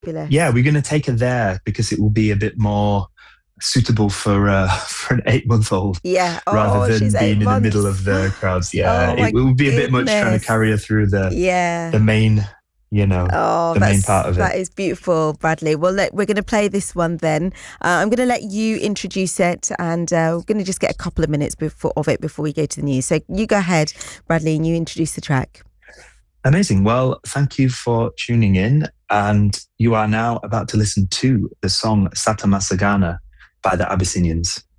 Yeah, Fabulous. we're going to take her there because it will be a bit more suitable for for an 8-month-old Yeah. rather Oh, she's than eight being in the middle months. of the crowds. Yeah, Oh it my will be a bit much trying to goodness. carry her through Yeah. the main, you know, Oh, the main part of it. that is beautiful, Bradley. Well, look, we're going to play this one then. I'm going to let you introduce it, and we're going to just get a couple of minutes before we go to the news. So you go ahead, Bradley, and you introduce the track. Amazing. Well, thank you for tuning in. And you are now about to listen to the song Sata Masagana by the Abyssinians.